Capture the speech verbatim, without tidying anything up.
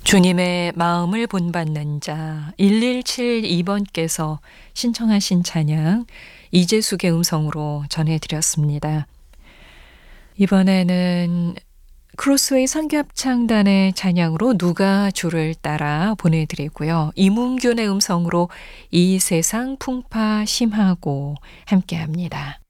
주님의 마음을 본받는 자 일일칠이 번께서 신청하신 찬양 이재숙의 음성으로 전해드렸습니다. 이번에는 크로스웨이 선교합창단의 찬양으로 누가 주를 따라 보내드리고요. 이문균의 음성으로 이 세상 풍파 심하고 함께합니다.